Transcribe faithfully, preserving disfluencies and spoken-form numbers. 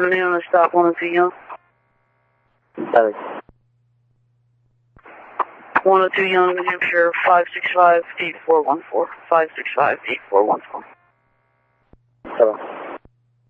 Name on the stop, one oh two Young. Sorry. one oh two Young, New Hampshire, five six five, eight four one four. five six five, eight four one four. Sorry.